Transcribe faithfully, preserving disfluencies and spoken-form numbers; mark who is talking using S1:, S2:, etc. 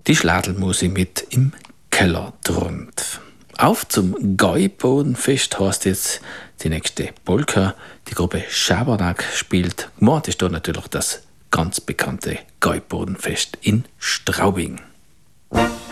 S1: Die Schladelmusik mit im Keller drunter. Auf zum Gäubodenfest heißt jetzt die nächste Polka. Die Gruppe Schabernack spielt. Gemeint ist da natürlich das ganz bekannte Gäubodenfest in Straubing.